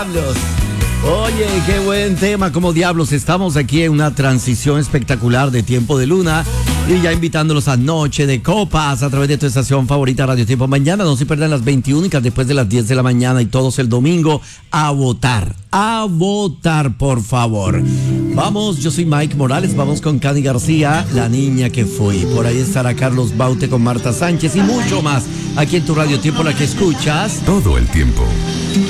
Diablos. Oye, qué buen tema, como diablos. Estamos aquí en una transición espectacular de Tiempo de Luna y ya invitándolos a Noche de Copas a través de tu estación favorita Radio Tiempo. Mañana no se pierdan las 21 después de las 10 de la mañana y todos el domingo a votar, por favor. Vamos, yo soy Mike Morales, vamos con Cani García, La Niña que Fui. Por ahí estará Carlos Baute con Marta Sánchez y mucho más aquí en tu Radio Tiempo, la que escuchas todo el tiempo.